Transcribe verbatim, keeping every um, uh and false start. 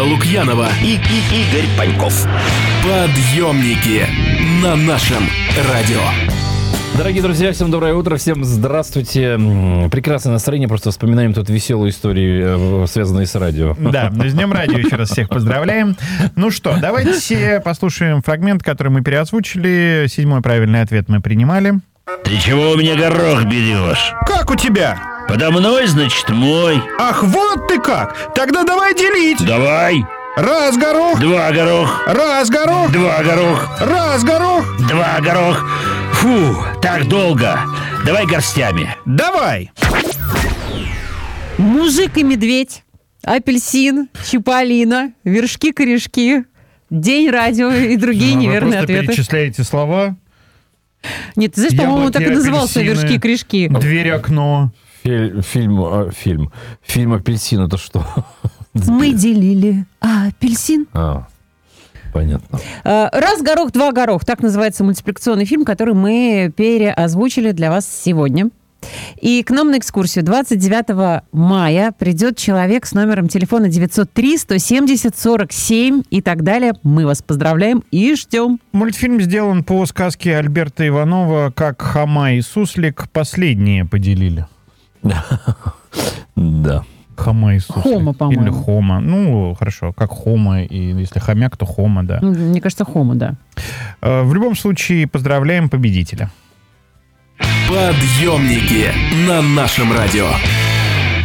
Лукьянова и, и Игорь Паньков. Подъемники на нашем радио. Дорогие друзья, всем доброе утро, всем здравствуйте. Прекрасное настроение, просто вспоминаем тут веселые истории, связанные с радио. Да, с Днем радио еще раз всех поздравляем. Ну что, давайте послушаем фрагмент, который мы переозвучили. Седьмой правильный ответ мы принимали. Ты чего у меня горох берешь? Как у тебя? Подо мной, значит, мой. Ах, вот ты как! Тогда давай делить. Давай. Раз горох. Два горох. Раз горох. Два горох. Раз горох. Два горох. Фу, так долго. Давай горстями. Давай. Мужик и медведь, апельсин, чиполлино, вершки-корешки, день радио и другие Вы неверные просто ответы. перечисляете слова. Нет, ты знаешь, по-моему, он так и назывался, апельсины, вершки-корешки. Дверь, окно. Фильм, фильм, а, фильм, фильм «Апельсин» — это что? Мы делили апельсин. А, понятно. Раз горох, два горох. Так называется мультипликационный фильм, который мы переозвучили для вас сегодня. И к нам на экскурсию двадцать девятого мая придет человек с номером телефона девятьсот три сто семьдесят сорок семь и так далее. Мы вас поздравляем и ждем. Мультфильм сделан по сказке Альберта Иванова «Как Хома и Суслик последние поделили». Да. Хома и Суслик. Хома, по-моему. Или Хома. Ну, хорошо, как Хома, и если хомяк, то Хома, да. Ну, мне кажется, Хома, да. Э, В любом случае, поздравляем победителя. Подъемники на нашем радио.